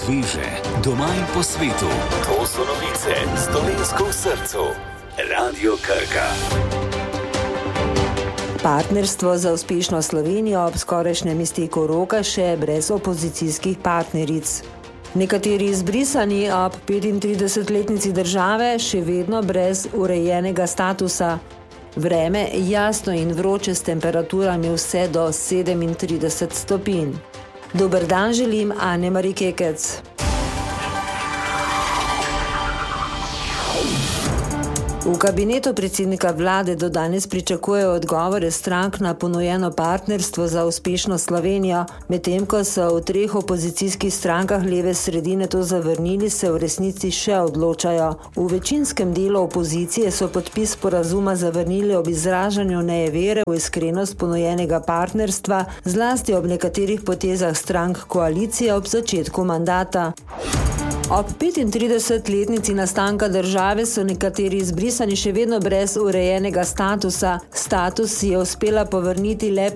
Sveže, doma in po svetu. To so novice Slovensko v srcu. Radio Krka. Partnerstvo za uspešno Slovenijo ob skorajšnjem izteku roka še brez opozicijskih partneric. Nekateri izbrisani ob 35-letnici države še vedno brez urejenega statusa. Vreme jasno in vroče s temperaturami vse do 37 stopinj. Dober dan želim Ane-Mari Kekec. V kabinetu predsednika vlade do danes pričakujejo odgovore strank na ponujeno partnerstvo za uspešno Slovenijo, medtem ko so v 3 opozicijskih strankah leve sredine to zavrnili, se v resnici še odločajo. V večinskem delu opozicije so podpis sporazuma zavrnili ob izražanju nejevere v iskrenost ponujenega partnerstva, zlasti ob nekaterih potezah strank koalicije ob začetku mandata. Ob 35-letnici nastanka države so nekateri izbrisani še vedno brez urejenega statusa. Status si je uspela povrniti le